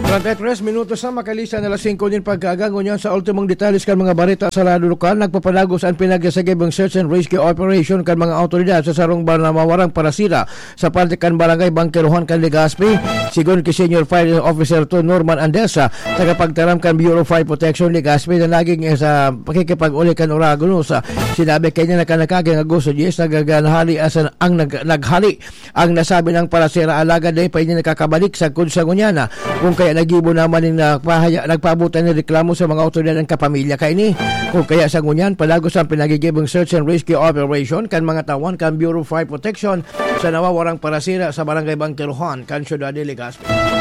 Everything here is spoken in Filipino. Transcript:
33 minutos na makalisa na 5 din pagkagango niyan sa ultimong detalles kan mga barita sa lado lokal. Nagpapanagos ang pinagasagibang search and rescue operation kan mga autoridad sa sarong bar na mawarang parasira sa parte kan barangay Bangkerohan kan Legazpi. Sigon ki Senior Fire Officer to Norman Andesa, tagapagtaram kan Bureau of Fire Protection Legazpi na naging sa pakikipag-uli kan Oragono sa sinabi kanya na kanakaging Agosto 10 nagaganhali asan ang naghali ang nasabi ng parasira alaga day pa niya nakakabalik sa Kunsangunyana kung kaya nagibo naman yung nagpabutan ng reklamo sa mga otoridad ng kapamilya kay ni. Kung kaya sa ngunyan, palagos ang pinagigibong search and rescue operation kan mga tawan kan Bureau of Fire Protection sa nawawarang parasira sa barangay Bangkerohan kan Ciudad de Legazpi.